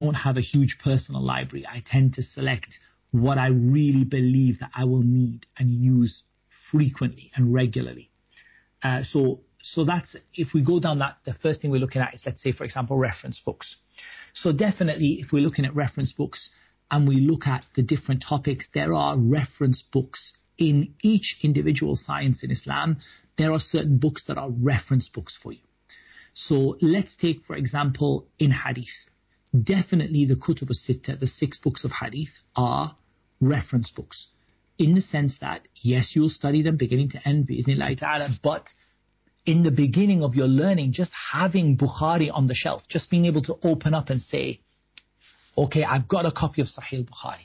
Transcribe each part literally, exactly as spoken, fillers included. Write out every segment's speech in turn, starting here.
don't have a huge personal library. I tend to select what I really believe that I will need and use frequently and regularly. Uh, so, so that's, if we go down that, the first thing we're looking at is, let's say, for example, reference books. So definitely, if we're looking at reference books and we look at the different topics, there are reference books in each individual science in Islam. There are certain books that are reference books for you. So let's take, for example, in hadith. Definitely the Kutub al-Sitta, the six books of hadith, are reference books. In the sense that, yes, you'll study them beginning to end, bi'idhnillahi ta'ala, but in the beginning of your learning, just having Bukhari on the shelf, just being able to open up and say, okay, I've got a copy of Sahih Bukhari.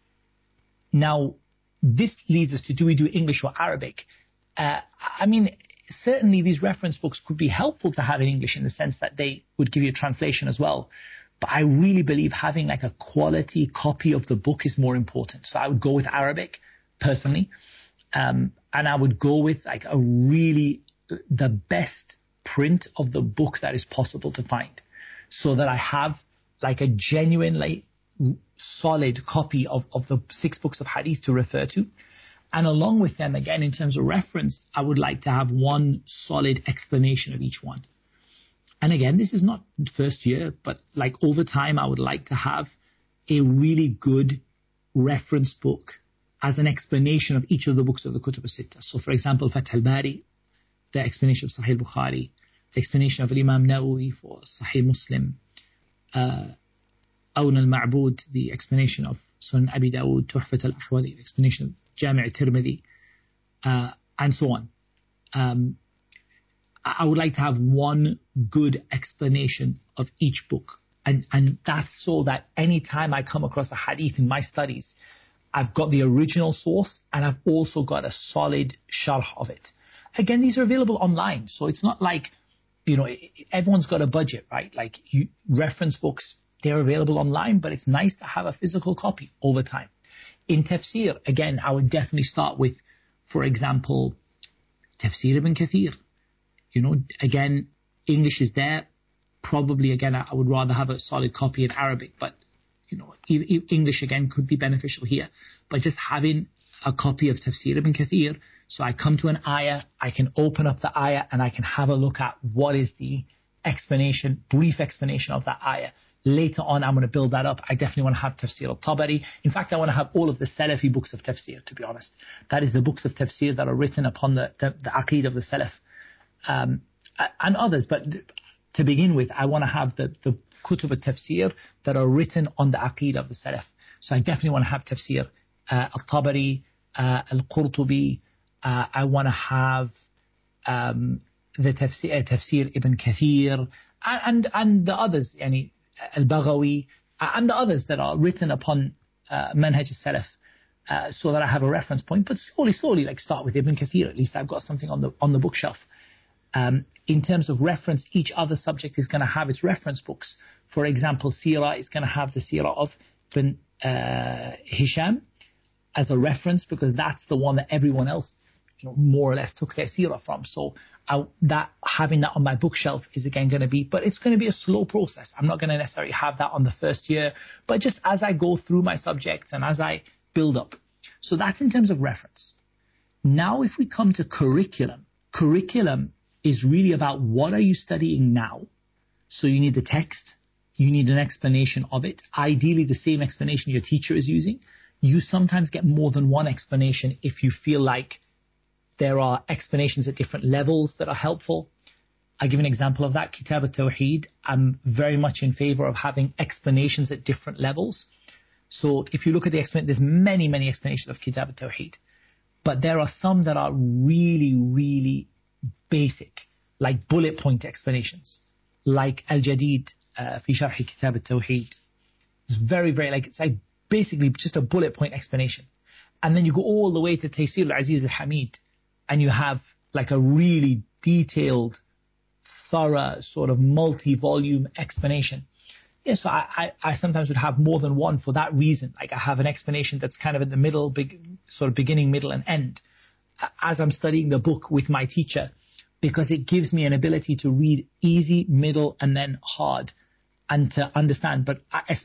Now, this leads us to, do we do English or Arabic? Uh, I mean, certainly these reference books could be helpful to have in English in the sense that they would give you a translation as well. But I really believe having like a quality copy of the book is more important. So I would go with Arabic, personally. Um, and I would go with like a really, the best print of the book that is possible to find. So that I have like a genuinely solid copy of, of the six books of hadith to refer to. And along with them, again, in terms of reference, I would like to have one solid explanation of each one. And again, this is not first year, but like over time, I would like to have a really good reference book as an explanation of each of the books of the Kutub al-Sitta. So for example, Fath al-Bari, the explanation of Sahih Bukhari, the explanation of Imam Nawawi for Sahih Muslim, uh, Awn al-Ma'bud, the explanation of Sunan Abi Dawud, Tuhfat al-Ahwadi, the explanation of Jami' al-Tirmidhi, uh, and so on. Um, I would like to have one good explanation of each book. And, and that's so that any time I come across a hadith in my studies, I've got the original source and I've also got a solid sharh of it. Again, these are available online. So it's not like, you know, everyone's got a budget, right? Like you, reference books, they're available online, but it's nice to have a physical copy over time. In tafsir, again, I would definitely start with, for example, Tafsir ibn Kathir. You know, again, English is there. Probably, again, I would rather have a solid copy in Arabic, but, you know, English, again, could be beneficial here. But just having a copy of Tafsir ibn Kathir, so I come to an ayah, I can open up the ayah and I can have a look at what is the explanation, brief explanation of that ayah. Later on, I'm going to build that up. I definitely want to have Tafsir al-Tabari. In fact, I want to have all of the Salafi books of Tafsir, to be honest. That is the books of Tafsir that are written upon the, the, the Aqeed of the Salaf. Um, and others, but to begin with, I want to have the, the Kutub al-Tafsir that are written on the Aqeed of the Salaf. So I definitely want to have Tafsir uh, al-Tabari, uh, al-Qurtubi. Uh, I want to have um, the Tafsir, uh, Tafsir ibn Kathir, and, and, and the others, yani, al-Baghawi, and the others that are written upon uh, Manhaj al-Salaf. Uh, so that I have a reference point, but slowly, slowly, like start with Ibn Kathir. At least I've got something on the on the bookshelf. Um, in terms of reference, each other subject is going to have its reference books. For example, Sirah is going to have the Sirah of Ibn uh, Hisham as a reference because that's the one that everyone else, you know, more or less took their Sirah from. So I, that having that on my bookshelf is again going to be, but it's going to be a slow process. I'm not going to necessarily have that on the first year, but just as I go through my subjects and as I build up. So that's in terms of reference. Now, if we come to curriculum, curriculum is really about what are you studying now. So you need the text, you need an explanation of it, ideally the same explanation your teacher is using. You sometimes get more than one explanation if you feel like there are explanations at different levels that are helpful. I give an example of that, Kitab al-Tawheed. I'm very much in favor of having explanations at different levels. So if you look at the explanation, there's many, many explanations of Kitab al-Tawheed. But there are some that are really, really basic, like bullet point explanations, like Al-Jadid uh, fi Sharh Kitab al-Tawheed. It's very, very, like, it's like basically just a bullet point explanation. And then you go all the way to Taysir al-Aziz al-Hamid, and you have like a really detailed, thorough, sort of multi-volume explanation. Yeah, so I, I, I sometimes would have more than one for that reason. Like I have an explanation that's kind of in the middle, big, sort of beginning, middle, and end, as I'm studying the book with my teacher, because it gives me an ability to read easy, middle, and then hard, and to understand. But